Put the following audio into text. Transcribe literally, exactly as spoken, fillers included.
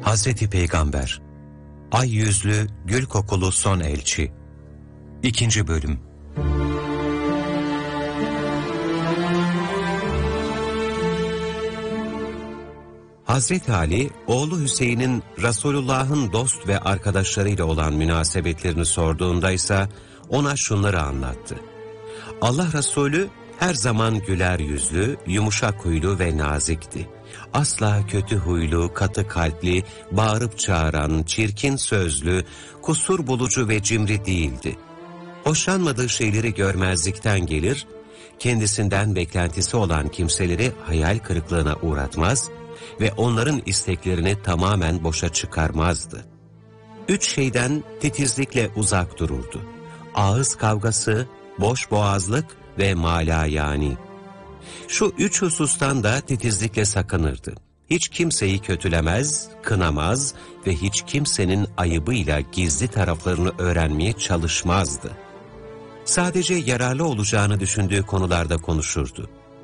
Hazreti Peygamber, ay yüzlü, gül kokulu son elçi. İkinci bölüm. Hazreti Ali, oğlu Hüseyin'in Resulullah'ın dost ve arkadaşlarıyla olan münasebetlerini sorduğunda ise ona şunları anlattı. Allah Resulü her zaman güler yüzlü, yumuşak huylu ve nazikti. Asla kötü huylu, katı kalpli, bağırıp çağıran, çirkin sözlü, kusur bulucu ve cimri değildi. Hoşlanmadığı şeyleri görmezlikten gelir, kendisinden beklentisi olan kimseleri hayal kırıklığına uğratmaz ve onların isteklerini tamamen boşa çıkarmazdı. Üç şeyden titizlikle uzak dururdu. Ağız kavgası, boş boğazlık ve malayani. Şu üç husustan da titizlikle sakınırdı. Hiç kimseyi kötülemez, kınamaz ve hiç kimsenin ayıbıyla gizli taraflarını öğrenmeye çalışmazdı. Sadece yararlı olacağını düşündüğü konularda konuşurdu.